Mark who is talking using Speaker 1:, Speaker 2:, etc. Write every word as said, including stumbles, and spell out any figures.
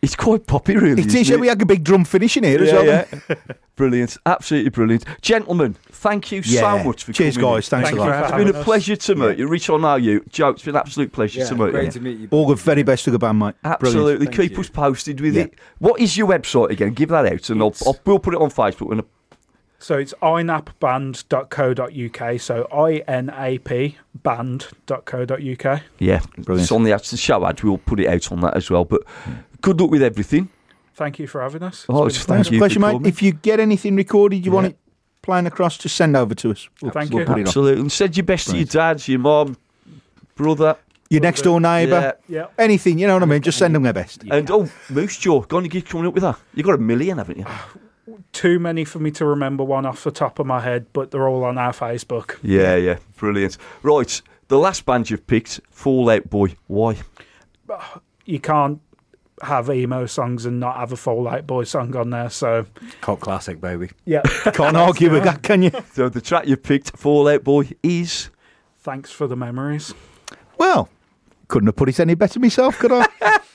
Speaker 1: It's quite poppy, really.
Speaker 2: It is, yeah. We had a big drum finish in here as
Speaker 1: yeah,
Speaker 2: well.
Speaker 1: Yeah. Brilliant. Absolutely brilliant. Gentlemen, thank you
Speaker 2: yeah.
Speaker 1: so much for
Speaker 2: Cheers,
Speaker 1: coming.
Speaker 2: guys. Thanks
Speaker 3: Thank
Speaker 2: a lot.
Speaker 1: It's been a pleasure to meet you. Rich, I know you. Joe, it's been an absolute pleasure
Speaker 4: Yeah,
Speaker 1: to meet
Speaker 4: great
Speaker 1: you.
Speaker 4: to meet you.
Speaker 2: All the very best to the band, mate.
Speaker 1: Absolutely.
Speaker 4: Thank
Speaker 1: Keep
Speaker 4: you.
Speaker 1: us posted with
Speaker 2: Yeah.
Speaker 1: it. What is your website again? Give that out, and I'll,
Speaker 3: It's-
Speaker 1: I'll we'll put it on Facebook. And
Speaker 3: So it's i n a p band dot co dot u k. So I N A P band dot co dot u k.
Speaker 1: yeah,
Speaker 2: Brilliant.
Speaker 1: it's on the, the show ad. We'll put it out on that as well. But good luck with everything.
Speaker 3: Thank you for having us. It's
Speaker 1: Oh,
Speaker 3: been
Speaker 1: it's
Speaker 3: a
Speaker 1: thank
Speaker 2: Thanks,
Speaker 1: you
Speaker 2: pleasure,
Speaker 1: for
Speaker 2: mate.
Speaker 1: coming.
Speaker 2: If you get anything recorded, you want
Speaker 1: Yeah.
Speaker 2: it playing across, just send over to us. We'll,
Speaker 3: Thank
Speaker 2: we'll
Speaker 3: you.
Speaker 2: put it on.
Speaker 1: Absolutely. And send your best to your dads, your mum, brother.
Speaker 2: Your next door neighbour,
Speaker 1: Yeah.
Speaker 3: Yeah.
Speaker 2: anything, you know what I mean? Just send them their best.
Speaker 1: And oh, Moose Jaw, go on, you keep coming up with that. You got a million, haven't you?
Speaker 3: Too many for me to remember one off the top of my head, but they're all on our Facebook.
Speaker 1: Yeah, yeah, brilliant. Right, the last band you've picked, Fall Out Boy. Why?
Speaker 3: You can't have emo songs and not have a Fall Out Boy song on there. So
Speaker 4: Cult classic, baby.
Speaker 3: yeah,
Speaker 2: Can't argue with that, can you?
Speaker 1: So the track you picked, Fall Out Boy, is
Speaker 3: thanks for the memories.
Speaker 2: Well, couldn't have put it any better myself, could I?